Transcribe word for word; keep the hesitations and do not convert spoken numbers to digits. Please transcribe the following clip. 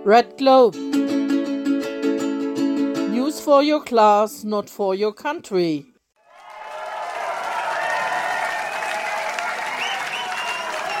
Red Globe. News for your class, not for your country.